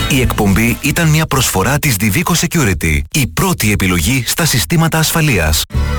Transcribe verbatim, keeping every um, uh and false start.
Η εκπομπή ήταν μια προσφορά της Divico Security, η πρώτη επιλογή στα συστήματα ασφαλείας.